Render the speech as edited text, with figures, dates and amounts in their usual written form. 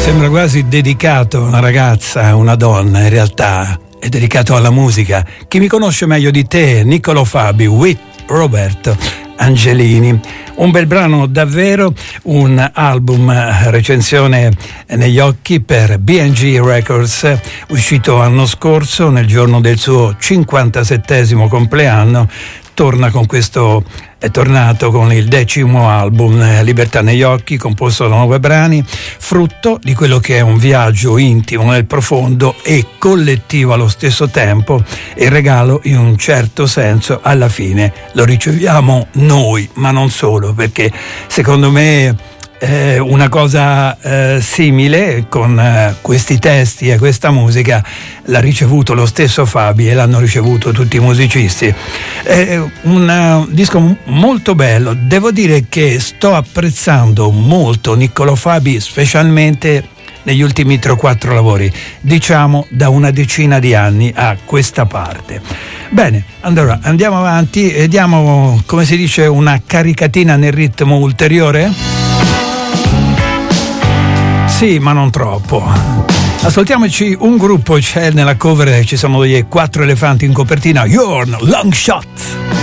Sembra quasi dedicato a una ragazza, una donna, in realtà è dedicato alla musica. Chi mi conosce meglio di te, Niccolo Fabi, with Roberto Angelini. Un bel brano davvero, un album, recensione negli occhi per B&G Records, uscito l'anno scorso nel giorno del suo 57° compleanno. È tornato con il 10° album, Libertà negli occhi, composto da 9 brani, frutto di quello che è un viaggio intimo nel profondo e collettivo allo stesso tempo, e il regalo in un certo senso alla fine lo riceviamo noi, ma non solo, perché secondo me una cosa simile con questi testi e questa musica l'ha ricevuto lo stesso Fabi e l'hanno ricevuto tutti i musicisti. È un disco molto bello. Devo dire che sto apprezzando molto Niccolo Fabi, specialmente negli ultimi 3 o 4 lavori, diciamo da una decina di anni a questa parte. Bene, allora andiamo avanti e diamo, come si dice, una caricatina nel ritmo ulteriore? Sì, ma non troppo. Ascoltiamoci un gruppo, c'è nella cover, ci sono gli 4 elefanti in copertina, Your Long Shot.